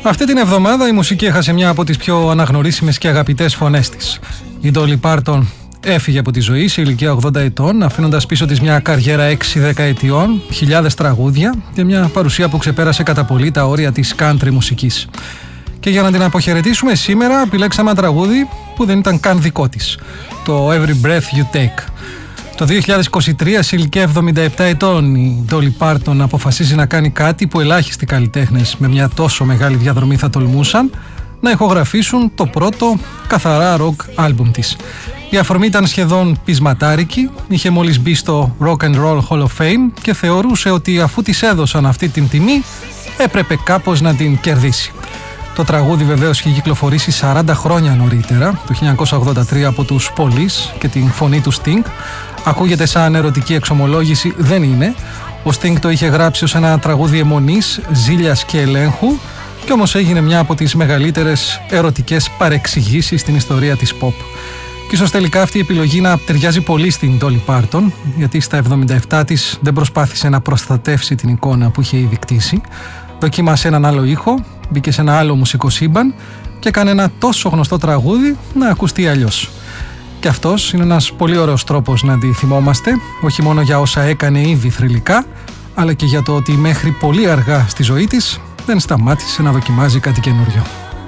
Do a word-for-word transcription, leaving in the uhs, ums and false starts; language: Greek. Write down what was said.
Αυτή την εβδομάδα η μουσική έχασε μια από τις πιο αναγνωρίσιμες και αγαπητές φωνές της. Η Dolly Parton έφυγε από τη ζωή σε ηλικία ογδόντα ετών, αφήνοντας πίσω της μια καριέρα έξι δεκαετιών, χιλιάδες τραγούδια και μια παρουσία που ξεπέρασε κατά πολύ τα όρια της country μουσικής. Και για να την αποχαιρετήσουμε σήμερα επιλέξαμε ένα τραγούδι που δεν ήταν καν δικό της, το Every Breath You Take. Το δύο χιλιάδες είκοσι τρία, σε ηλικία εβδομήντα επτά ετών, η Dolly Parton αποφασίζει να κάνει κάτι που ελάχιστοι καλλιτέχνες με μια τόσο μεγάλη διαδρομή θα τολμούσαν, να ηχογραφήσουν το πρώτο καθαρά rock άλμπουμ της. Η αφορμή ήταν σχεδόν πεισματάρικη, είχε μόλις μπει στο Rock and Roll Hall of Fame και θεωρούσε ότι αφού της έδωσαν αυτή την τιμή έπρεπε κάπως να την κερδίσει. Το τραγούδι βεβαίως είχε κυκλοφορήσει σαράντα χρόνια νωρίτερα, το χίλια εννιακόσια ογδόντα τρία, από τους Police και την φωνή του Sting. Ακούγεται σαν ερωτική εξομολόγηση, δεν είναι. Ο Sting το είχε γράψει ως ένα τραγούδι αιμονής, ζήλιας και ελέγχου, και όμως έγινε μια από τις μεγαλύτερες ερωτικές παρεξηγήσεις στην ιστορία της pop. Και ίσως τελικά αυτή η επιλογή να ταιριάζει πολύ στην Dolly Parton, γιατί στα εβδομήντα επτά της δεν προσπάθησε να προστατεύσει την εικόνα που είχε ήδη κτίσει. Δοκίμασε έναν άλλο ήχο, μπήκε σε ένα άλλο μουσικό σύμπαν και έκανε ένα τόσο γνωστό τραγούδι να ακουστεί αλλιώς. Και αυτός είναι ένας πολύ ωραίος τρόπος να τη θυμόμαστε, όχι μόνο για όσα έκανε ήδη θρυλικά, αλλά και για το ότι μέχρι πολύ αργά στη ζωή της δεν σταμάτησε να δοκιμάζει κάτι καινούριο.